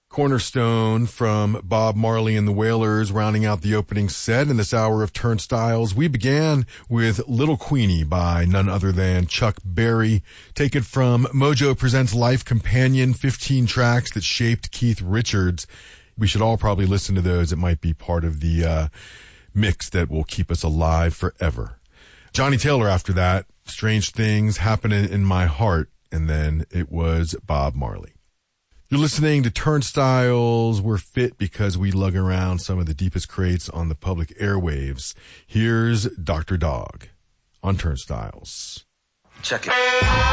Cornerstone from Bob Marley and the Wailers, rounding out the opening set in this hour of Turnstiles. We began with Little Queenie by none other than Chuck Berry, taken from Mojo Presents Life Companion, 15 tracks that shaped Keith Richards. We should all probably listen to those. It might be part of the mix that will keep us alive forever. Johnny Taylor after that, Strange Things Happening in My Heart, and then it was Bob Marley. You're listening to Turnstiles. We're fit because we lug around some of the deepest crates on the public airwaves. Here's Dr. Dog on Turnstiles. Check it.